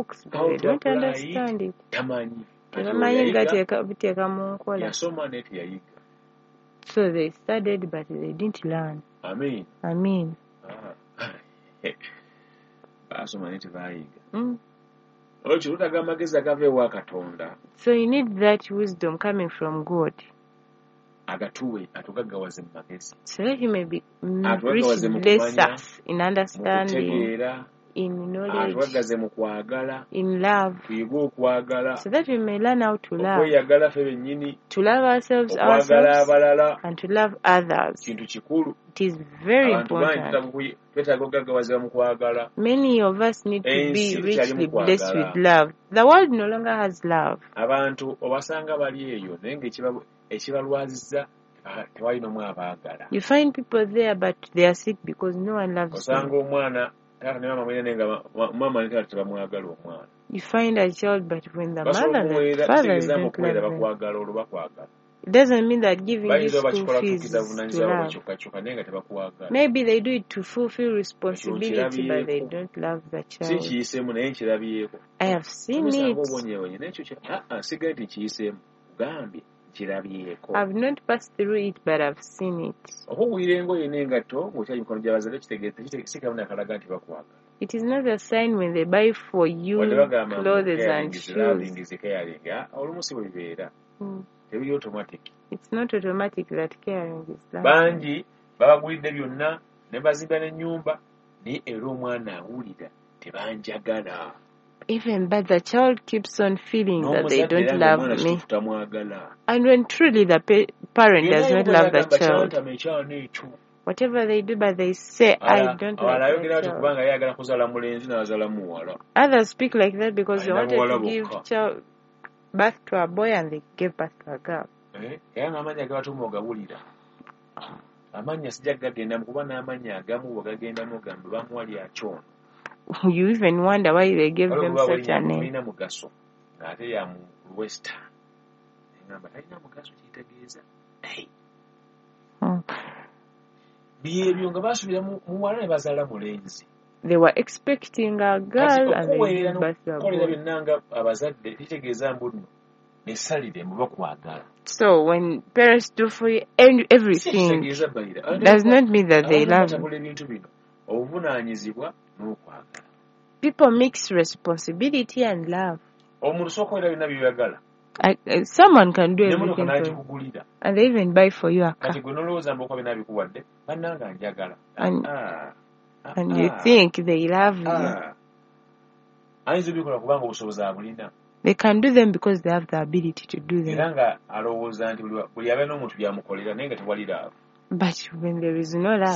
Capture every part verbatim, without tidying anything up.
books, but they don't understand it. So they studied, but they didn't learn. Amen. Amen. Mm. So you need that wisdom coming from God. So that He may be mm, bless us in understanding, in knowledge, in love, so that we may learn how to love, to love ourselves, ourselves, and to love others. It is very important. Many of us need to be richly blessed with love. The world no longer has love. You find people there, but they are sick because no one loves them. You find a child, but when the mother and the father don't love them, it doesn't mean that giving you school fees is to love. Maybe they do it to fulfill responsibility, but they don't love the child. I have seen it. I've not passed through it, but I've seen it. It is not a sign when they buy for you clothes and shoes. Mm. It's not automatic that caring is done. Even but the child keeps on feeling that they don't love me. And when truly the pa- parent does not love the child, whatever they do, but they say, I don't like the child. Others speak like that because they wanted to give child birth to a boy and they gave birth to a girl. You even wonder why they gave them such a name. Hmm. They were expecting a girl and they gave birth to a boy. So when parents do for you everything, does not mean that they love you. People mix responsibility and love. I, uh, someone can do everything for you, and they even buy for you a car. And, and you think they love you. They can do them because they have the ability to do them. But when there is no love,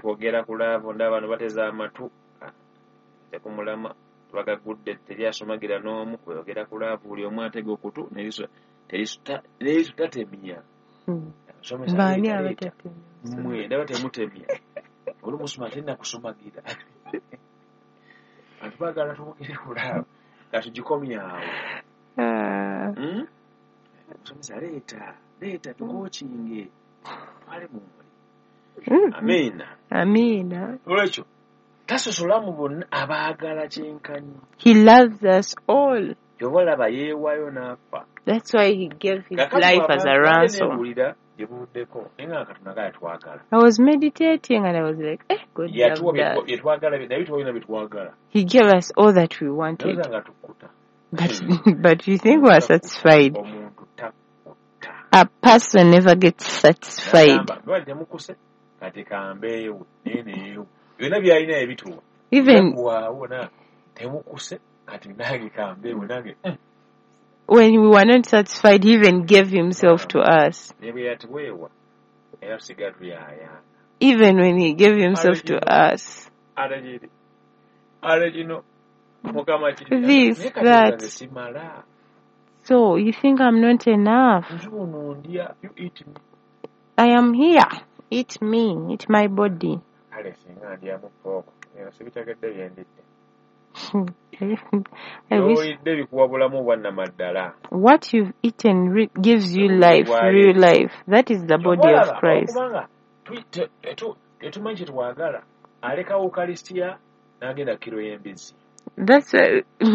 Amina. Amina. He loves us all. That's why He gave His life as a ransom. I was meditating and I was like, eh, God loved us. He gave us all that we wanted. But, but you think we are satisfied? A person never gets satisfied. Even when we were not satisfied, He even gave Himself to us. Even when He gave Himself to us. This, that. So, you think I'm not enough? I am here. Eat me. Eat my body. I wish what you've eaten re- gives you life, real life. That is the body of Christ. That's why